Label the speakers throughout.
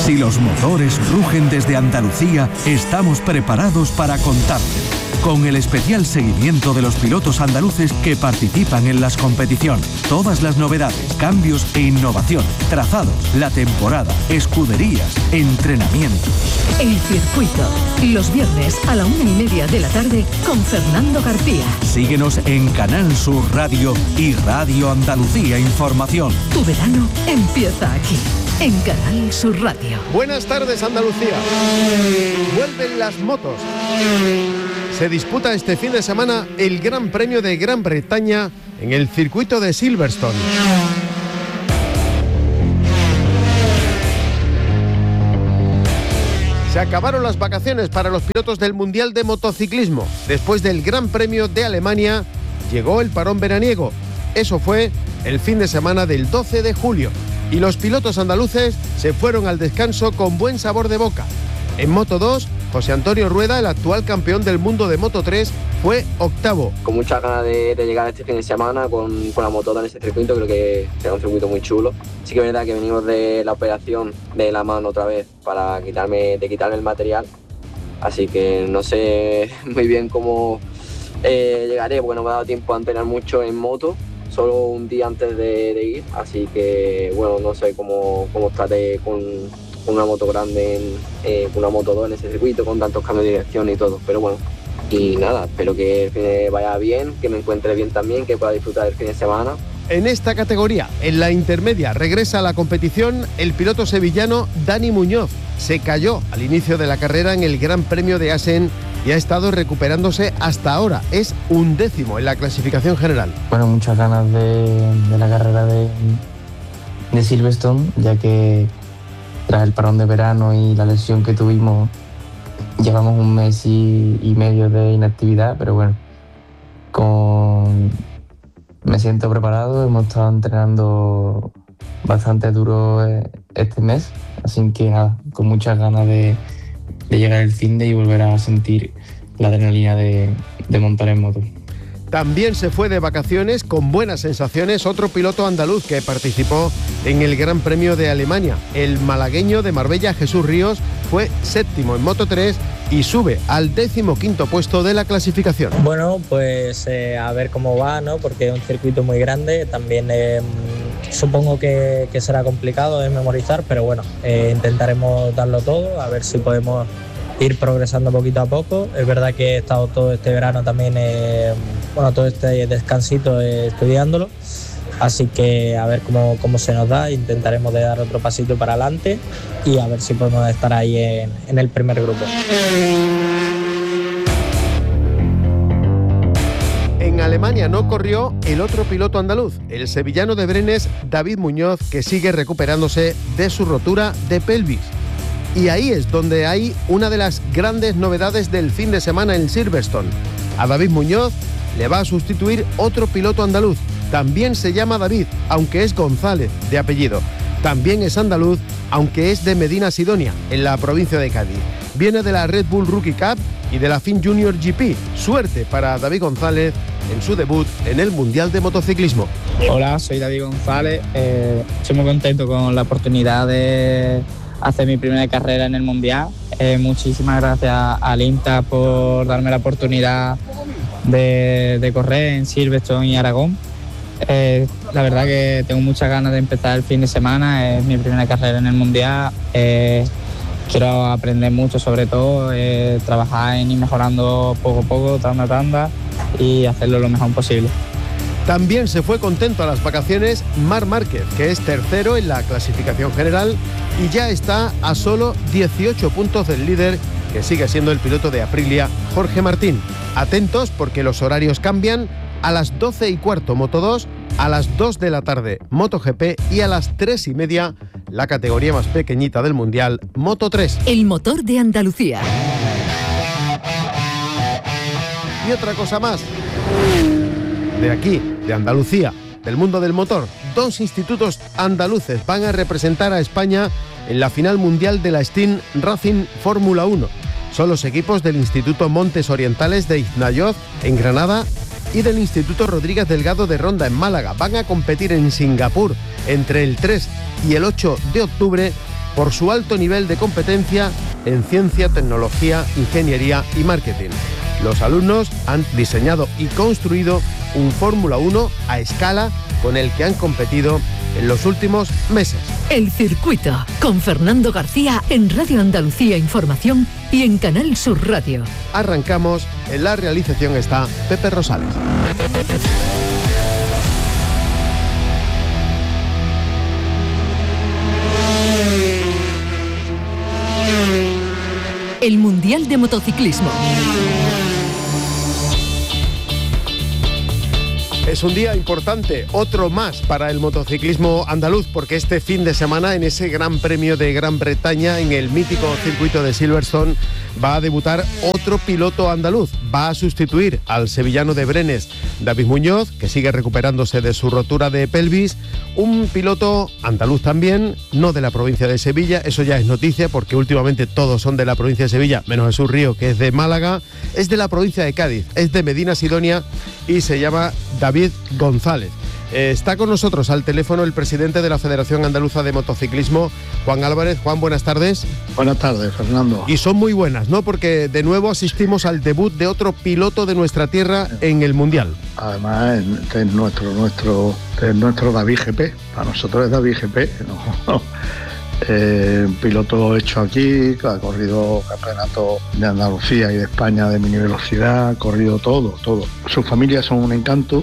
Speaker 1: Si los motores rugen desde Andalucía, estamos preparados para contarte. Con el especial seguimiento de los pilotos andaluces que participan en las competiciones. Todas las novedades, cambios e innovación, trazados, la temporada, escuderías, entrenamientos.
Speaker 2: El circuito, los viernes a la 1:30 de la tarde con Fernando García.
Speaker 1: Síguenos en Canal Sur Radio y Radio Andalucía Información.
Speaker 2: Tu verano empieza aquí, en Canal Sur Radio.
Speaker 3: Buenas tardes, Andalucía. Vuelven las motos. Se disputa este fin de semana el Gran Premio de Gran Bretaña en el circuito de Silverstone. Se acabaron las vacaciones para los pilotos del Mundial de Motociclismo. Después del Gran Premio de Alemania, llegó el parón veraniego. Eso fue el fin de semana del 12 de julio. Y los pilotos andaluces se fueron al descanso con buen sabor de boca. En Moto 2, José Antonio Rueda, el actual campeón del mundo de Moto 3, fue octavo.
Speaker 4: Con muchas ganas de llegar este fin de semana con la Moto 2 en este circuito. Creo que será un circuito muy chulo. Sí que es verdad que venimos de la operación de la mano otra vez para quitarme el material. Así que no sé muy bien cómo llegaré, porque no me ha dado tiempo a entrenar mucho en moto. Solo un día antes de ir. Así que bueno, no sé cómo estaré con una moto grande, una Moto 2 en ese circuito, con tantos cambios de dirección y todo, pero bueno, y nada, espero que el fin de vaya bien, que me encuentre bien también, que pueda disfrutar del fin de semana.
Speaker 3: En esta categoría, en la intermedia, regresa a la competición el piloto sevillano Dani Muñoz. Se cayó al inicio de la carrera en el Gran Premio de Assen y ha estado recuperándose hasta ahora. Es 11º en la clasificación general.
Speaker 5: Bueno, muchas ganas de la carrera de Silverstone, ya que tras el parón de verano y la lesión que tuvimos, llevamos un mes y medio de inactividad, pero bueno, me siento preparado. Hemos estado entrenando bastante duro este mes, así que nada, con muchas ganas de llegar el fin de y volver a sentir la adrenalina de montar en moto.
Speaker 3: También se fue de vacaciones con buenas sensaciones otro piloto andaluz que participó en el Gran Premio de Alemania. El malagueño de Marbella, Jesús Ríos, fue séptimo en Moto 3 y sube al 15º puesto de la clasificación.
Speaker 6: Bueno, pues a ver cómo va, ¿no? Porque es un circuito muy grande, también supongo que será complicado de memorizar, pero bueno, intentaremos darlo todo, a ver si podemos ir progresando poquito a poco. Es verdad que he estado todo este verano también, todo este descansito estudiándolo, así que a ver cómo se nos da. Intentaremos de dar otro pasito para adelante y a ver si podemos estar ahí en el primer grupo.
Speaker 3: En Alemania no corrió el otro piloto andaluz, el sevillano de Brenes, David Muñoz, que sigue recuperándose de su rotura de pelvis. Y ahí es donde hay una de las grandes novedades del fin de semana en Silverstone. A David Muñoz le va a sustituir otro piloto andaluz. También se llama David, aunque es González de apellido. También es andaluz, aunque es de Medina Sidonia, en la provincia de Cádiz. Viene de la Red Bull Rookie Cup y de la FIM Junior GP. Suerte para David González en su debut en el Mundial de Motociclismo.
Speaker 7: Hola, soy David González. Estoy muy contento con la oportunidad de hacer mi primera carrera en el Mundial. Muchísimas gracias al INTA por darme la oportunidad de correr en Silverstone y Aragón. La verdad que tengo muchas ganas de empezar el fin de semana, es mi primera carrera en el Mundial. Quiero aprender mucho, sobre todo, trabajar en ir mejorando poco a poco, tanda a tanda, y hacerlo lo mejor posible.
Speaker 3: También se fue contento a las vacaciones Marc Márquez, que es tercero en la clasificación general y ya está a solo 18 puntos del líder, que sigue siendo el piloto de Aprilia, Jorge Martín. Atentos porque los horarios cambian. A las 12:15 Moto 2, a las 2 de la tarde MotoGP y a las 3:30 la categoría más pequeñita del Mundial, Moto 3.
Speaker 2: El motor de Andalucía.
Speaker 3: Y otra cosa más. De aquí, de Andalucía, del mundo del motor, 2 institutos andaluces van a representar a España en la final mundial de la Steam Racing Fórmula 1. Son los equipos del Instituto Montes Orientales de Iznayoz, en Granada, y del Instituto Rodríguez Delgado de Ronda, en Málaga. Van a competir en Singapur entre el 3 y el 8 de octubre por su alto nivel de competencia en ciencia, tecnología, ingeniería y marketing. Los alumnos han diseñado y construido un Fórmula 1 a escala con el que han competido en los últimos meses.
Speaker 2: El Circuito, con Fernando García en Radio Andalucía Información y en Canal Sur Radio.
Speaker 3: Arrancamos, en la realización está Pepe Rosales.
Speaker 2: El Mundial de Motociclismo.
Speaker 3: Es un día importante, otro más para el motociclismo andaluz, porque este fin de semana en ese Gran Premio de Gran Bretaña, en el mítico circuito de Silverstone, va a debutar otro piloto andaluz. Va a sustituir al sevillano de Brenes, David Muñoz, que sigue recuperándose de su rotura de pelvis. Un piloto andaluz también, no de la provincia de Sevilla, eso ya es noticia, porque últimamente todos son de la provincia de Sevilla, menos Jesús Río, que es de Málaga. Es de la provincia de Cádiz, es de Medina Sidonia y se llama David González. Está con nosotros al teléfono el presidente de la Federación Andaluza de Motociclismo, Juan Álvarez. Juan, buenas tardes.
Speaker 8: Buenas tardes, Fernando.
Speaker 3: Y son muy buenas, ¿no? Porque de nuevo asistimos al debut de otro piloto de nuestra tierra en el Mundial.
Speaker 8: Además, este es nuestro David GP. Para nosotros es David GP. No. Un piloto hecho aquí, que ha corrido campeonatos de Andalucía y de España de mini velocidad, ha corrido todo. Sus familias son un encanto.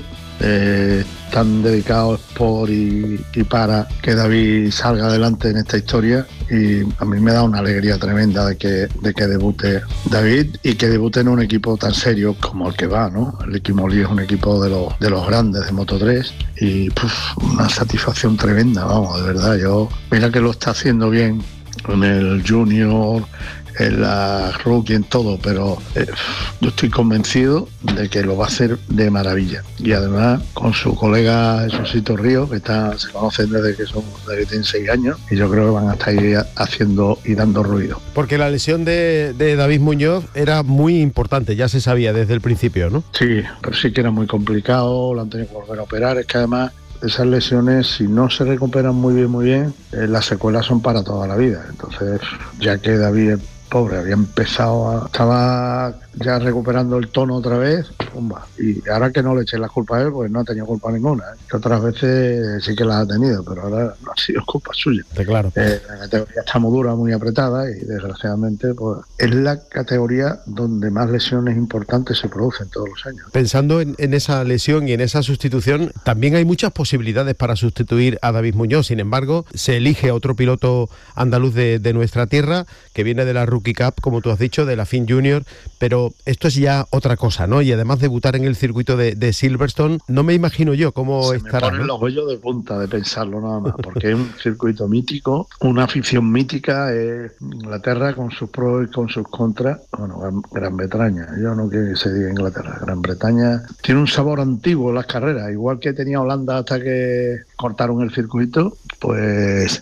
Speaker 8: Están dedicados por y para que David salga adelante en esta historia, y a mí me da una alegría tremenda de que debute David y que debute en un equipo tan serio como el que va, ¿no? El Equimolí es un equipo de los grandes de Moto3 y una satisfacción tremenda, vamos, de verdad. Mira que lo está haciendo bien en el Junior, en la Rookie, en todo, pero yo estoy convencido de que lo va a hacer de maravilla. Y además con su colega Jesucito Río, que se conocen desde que tienen 6 años, y yo creo que van a estar ahí haciendo y dando ruido.
Speaker 3: Porque la lesión de David Muñoz era muy importante, ya se sabía desde el principio, ¿no?
Speaker 8: Sí, pero sí que era muy complicado, lo han tenido que volver a operar. Es que además esas lesiones, si no se recuperan muy bien, las secuelas son para toda la vida. Entonces, ya que David, pobre, había empezado, estaba ya recuperando el tono otra vez, ¡pumba! Y ahora que no le eché la culpa a él, pues no ha tenido culpa ninguna, que otras veces sí que las ha tenido, pero ahora no ha sido culpa suya.
Speaker 3: Claro.
Speaker 8: La categoría está muy dura, muy apretada, y desgraciadamente pues es la categoría donde más lesiones importantes se producen todos los años.
Speaker 3: Pensando en esa lesión y en esa sustitución, también hay muchas posibilidades para sustituir a David Muñoz. Sin embargo, se elige a otro piloto andaluz de nuestra tierra, que viene de la Rookie Cup, como tú has dicho, de la FIN Junior, pero esto es ya otra cosa, ¿no? Y además debutar en el circuito de Silverstone, no me imagino yo cómo estará.
Speaker 8: Se me ponen los vellos de punta de pensarlo nada más, porque es un circuito mítico, una afición mítica. Inglaterra con sus pros y con sus contras. Bueno, Gran Bretaña, yo no quiero que se diga Inglaterra, Gran Bretaña tiene un sabor antiguo en las carreras, igual que tenía Holanda hasta que cortaron el circuito, pues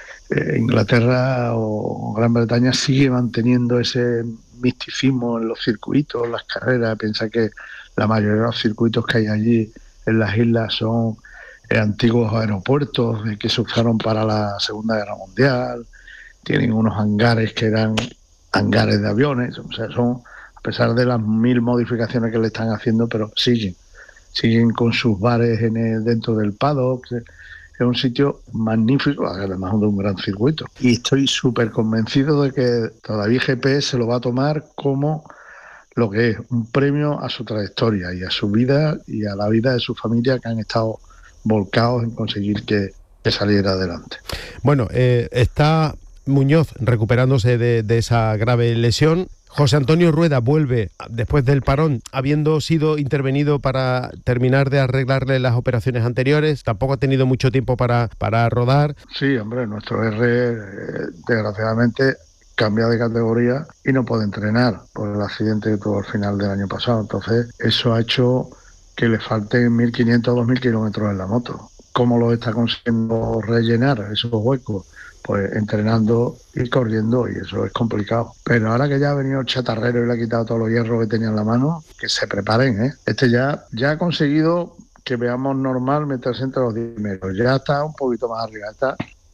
Speaker 8: Inglaterra o Gran Bretaña sigue manteniendo ese misticismo en los circuitos, en las carreras. Piensa que la mayoría de los circuitos que hay allí en las islas son antiguos aeropuertos que se usaron para la Segunda Guerra Mundial. Tienen unos hangares que eran hangares de aviones, o sea, son, a pesar de las 1000 modificaciones que le están haciendo, pero siguen con sus bares dentro del paddock. Es un sitio magnífico, además de un gran circuito. Y estoy súper convencido de que todavía GP se lo va a tomar como lo que es un premio a su trayectoria y a su vida y a la vida de su familia, que han estado volcados en conseguir que saliera adelante.
Speaker 3: Bueno, está Muñoz recuperándose de esa grave lesión. José Antonio Rueda vuelve después del parón, habiendo sido intervenido para terminar de arreglarle las operaciones anteriores. Tampoco ha tenido mucho tiempo para rodar.
Speaker 8: Sí, hombre, nuestro R, desgraciadamente, cambia de categoría y no puede entrenar por el accidente que tuvo al final del año pasado. Entonces, eso ha hecho que le falten 1.500 o 2.000 kilómetros en la moto. ¿Cómo lo está consiguiendo rellenar esos huecos? Pues entrenando y corriendo, y eso es complicado. Pero ahora que ya ha venido el chatarrero y le ha quitado todos los hierros que tenía en la mano, que se preparen, ¿eh? Este ya ha conseguido que veamos normal meterse entre los 10 primeros. Ya está un poquito más arriba, está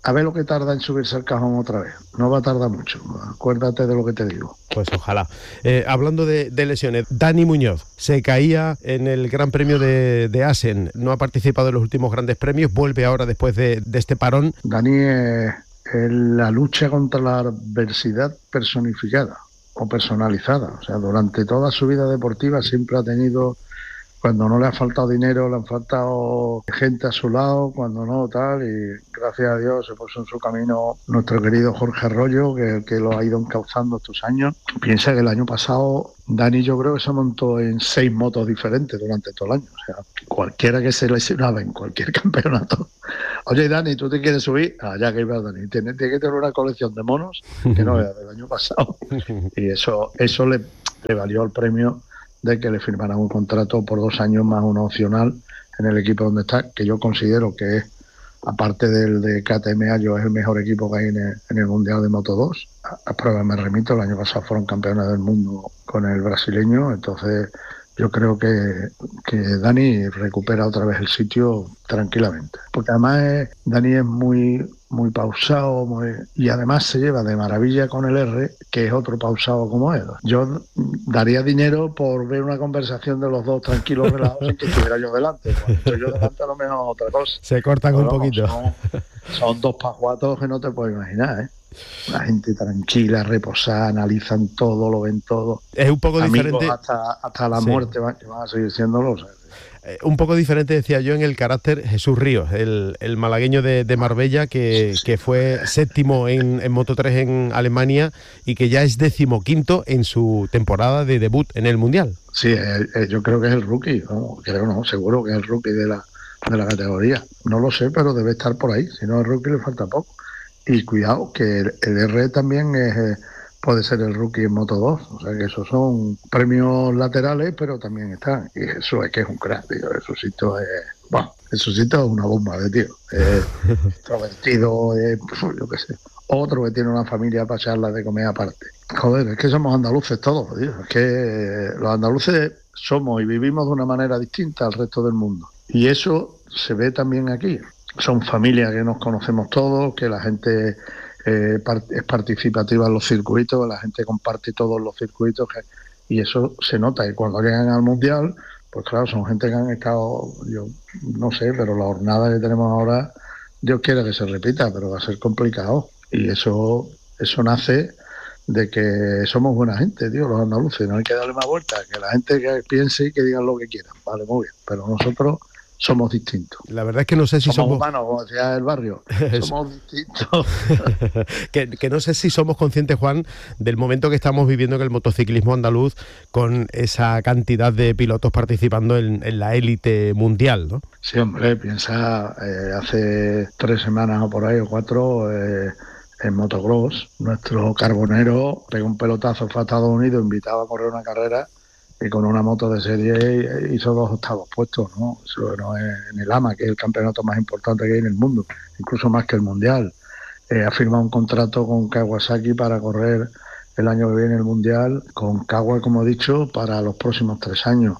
Speaker 8: a ver lo que tarda en subirse al cajón otra vez. No va a tardar mucho, acuérdate de lo que te digo.
Speaker 3: Pues ojalá. Hablando de lesiones, Dani Muñoz se caía en el Gran Premio de Assen, no ha participado en los últimos grandes premios, vuelve ahora después de este parón.
Speaker 8: Dani es la lucha contra la adversidad personificada o personalizada. O sea, durante toda su vida deportiva siempre ha tenido... Cuando no le ha faltado dinero, le han faltado gente a su lado, cuando no, tal, y gracias a Dios se puso en su camino nuestro querido Jorge Arroyo, que lo ha ido encauzando estos años. Piensa que el año pasado Dani yo creo que se montó en 6 motos diferentes durante todo el año. O sea, cualquiera que se lesionaba en cualquier campeonato. Oye, Dani, ¿tú te quieres subir? Ya que iba Dani. Tiene que tener una colección de monos que no era del año pasado. Y eso le valió el premio de que le firmaran un contrato por 2 años más uno opcional en el equipo donde está, que yo considero que es, aparte del de KTM Ayo, es el mejor equipo que hay en el Mundial de Moto 2. A prueba me remito, el año pasado fueron campeones del mundo con el brasileño, entonces yo creo que Dani recupera otra vez el sitio tranquilamente. Porque además Dani es muy pausado, y además se lleva de maravilla con el R, que es otro pausado como él. Yo daría dinero por ver una conversación de los dos tranquilos, relajados, sin que estuviera yo delante. Cuando estoy yo delante a lo mejor otra cosa.
Speaker 3: Se cortan un poquito.
Speaker 8: Son 2 pajuatos que no te puedes imaginar, ¿eh? La gente tranquila, reposada, analizan todo, lo ven todo.
Speaker 3: Es un poco
Speaker 8: amigos
Speaker 3: diferente.
Speaker 8: Hasta la muerte van a seguir siéndolo, ¿sabes?
Speaker 3: Un poco diferente, decía yo, en el carácter Jesús Ríos, el malagueño de Marbella, que fue 7º en Moto3 en Alemania y que ya es 15º en su temporada de debut en el Mundial.
Speaker 8: Sí, yo creo que es el rookie, seguro que es el rookie de la categoría. No lo sé, pero debe estar por ahí. Si no es rookie le falta poco. Y cuidado, que el R también puede ser el rookie en Moto 2. O sea que esos son premios laterales, pero también están. Y eso es que es un crack, tío. Jesucito es una bomba de tío. Extrovertido, yo qué sé. Otro que tiene una familia para echarla de comer aparte. Joder, es que somos andaluces todos, tío. Es que los andaluces somos y vivimos de una manera distinta al resto del mundo. Y eso se ve también aquí. Son familias que nos conocemos todos, que la gente es participativa en los circuitos, la gente comparte todos los circuitos, y eso se nota. Y cuando llegan al Mundial, pues claro, son gente que han estado, yo no sé, pero la jornada que tenemos ahora, Dios quiere que se repita, pero va a ser complicado. Y eso nace de que somos buena gente, tío, los andaluces. No hay que darle más vueltas, que la gente que piense y que digan lo que quieran. Vale, muy bien, pero nosotros somos distintos.
Speaker 3: La verdad es que no sé si somos
Speaker 8: humanos, como decía el barrio. Somos distintos.
Speaker 3: que no sé si somos conscientes, Juan, del momento que estamos viviendo en el motociclismo andaluz, con esa cantidad de pilotos participando en la élite mundial, ¿no?
Speaker 8: Sí, hombre, piensa, hace 3 semanas o por ahí, o 4, en motocross, nuestro carbonero pegó un pelotazo, fue a Estados Unidos, invitado a correr una carrera, y con una moto de serie hizo 2 octavos puestos, ¿no? Eso no es en el AMA, que es el campeonato más importante que hay en el mundo, incluso más que el Mundial. Ha firmado un contrato con Kawasaki para correr el año que viene el Mundial, con Kawa, como he dicho, para los próximos 3 años.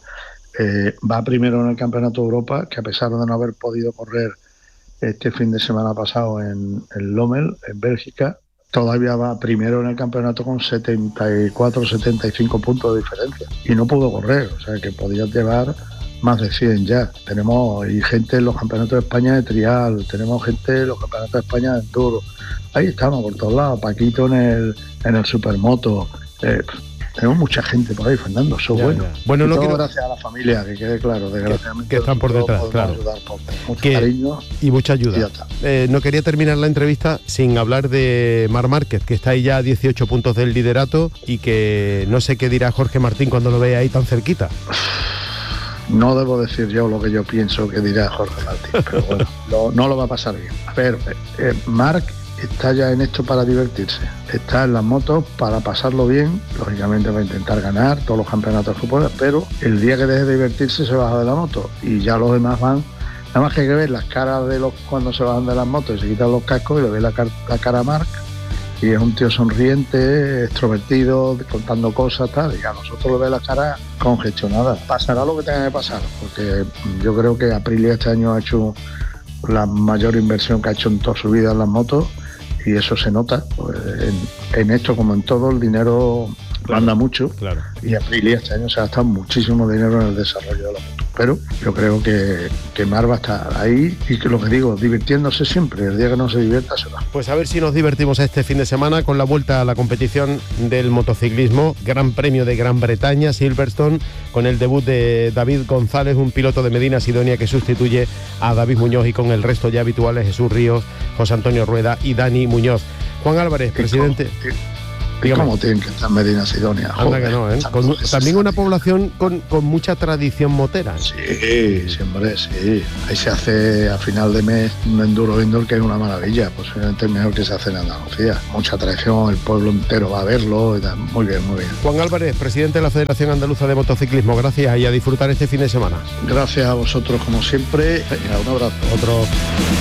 Speaker 8: Va primero en el Campeonato de Europa, que a pesar de no haber podido correr este fin de semana pasado en Lommel, en Bélgica, todavía va primero en el campeonato con 74, 75 puntos de diferencia. Y no pudo correr, o sea que podía llevar más de 100 ya. Tenemos gente en los campeonatos de España de trial, tenemos gente en los campeonatos de España de enduro. Ahí estamos por todos lados. Paquito en el supermoto. Tenemos mucha gente por ahí, Fernando, eso es bueno.
Speaker 3: Bueno, no
Speaker 8: quiero... gracias a la familia, que quede claro, desgraciadamente.
Speaker 3: Que están por detrás, claro.
Speaker 8: Mucho cariño
Speaker 3: y mucha ayuda. No quería terminar la entrevista sin hablar de Marc Márquez, que está ahí ya a 18 puntos del liderato y que no sé qué dirá Jorge Martín cuando lo vea ahí tan cerquita.
Speaker 8: No debo decir yo lo que yo pienso que dirá Jorge Martín, pero bueno, no lo va a pasar bien. A ver, Marc está ya en esto para divertirse, está en las motos para pasarlo bien, lógicamente va a intentar ganar todos los campeonatos que pueda, pero el día que deje de divertirse se baja de la moto y ya los demás van, nada más que hay que ver las caras de los cuando se bajan de las motos y se quitan los cascos y le ve la cara a Marc y es un tío sonriente, extrovertido, contando cosas, tal, y a nosotros le ve la cara congestionada. Pasará lo que tenga que pasar, porque yo creo que Aprilia este año ha hecho la mayor inversión que ha hecho en toda su vida en las motos, y eso se nota. Pues en esto, como en todo, el dinero manda mucho, y Aprilia este año se ha gastado muchísimo dinero en el desarrollo de la moto. Pero yo creo que Mar va a estar ahí, y que lo que digo, divirtiéndose siempre. El día que no se divierta se va.
Speaker 3: Pues a ver si nos divertimos este fin de semana con la vuelta a la competición del motociclismo. Gran Premio de Gran Bretaña, Silverstone, con el debut de David González, un piloto de Medina Sidonia que sustituye a David Muñoz, y con el resto ya habituales: Jesús Ríos, José Antonio Rueda y Dani Muñoz. Juan Álvarez, presidente...
Speaker 8: ¿Y cómo tienen que estar Medina Sidonia?
Speaker 3: Anda que no, ¿eh? También una población con mucha tradición motera.
Speaker 8: Sí, siempre, sí. Ahí se hace a final de mes un enduro indoor que es una maravilla, posiblemente el mejor que se hace en Andalucía. Mucha tradición, el pueblo entero va a verlo y tal. Muy bien, muy bien.
Speaker 3: Juan Álvarez, presidente de la Federación Andaluza de Motociclismo, gracias, y a disfrutar este fin de semana.
Speaker 8: Gracias a vosotros como siempre. Venga, un abrazo.
Speaker 3: Otro.